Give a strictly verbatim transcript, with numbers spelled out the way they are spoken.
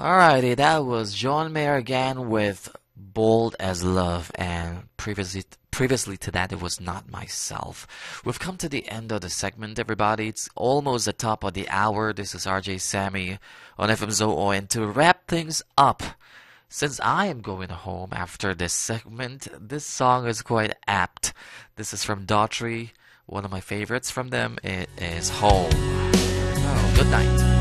Alrighty, that was John Mayer again with Bold as Love, and previously previously to that it was Not Myself. We've come to the end of the segment, everybody. It's almost the top of the hour. This is R J Sammy on F M Zoo, and to wrap things up, since I am going home after this segment, this song is quite apt. This is from Daughtry, one of my favorites from them. It is Home. Oh, good night.